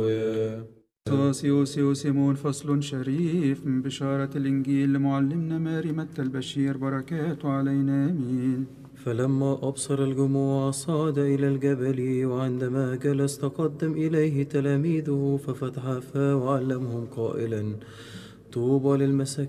سوسيو سيمون فصل شريف من بشارة الإنجيل لمعلمنا ماري متى البشير بركاته علينا آمين. فلما أبصر الجموع صعد إلى الجبل، وعندما جلس تقدم إليه تلاميذه ففتح فاه وعلمهم قائلا: طوبى للمساكين